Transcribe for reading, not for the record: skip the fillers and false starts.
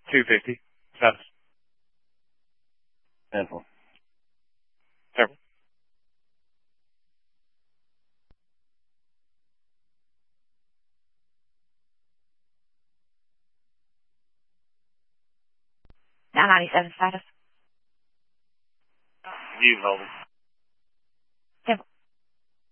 250. Status. Handful. Careful. Now 97 status. Use holding.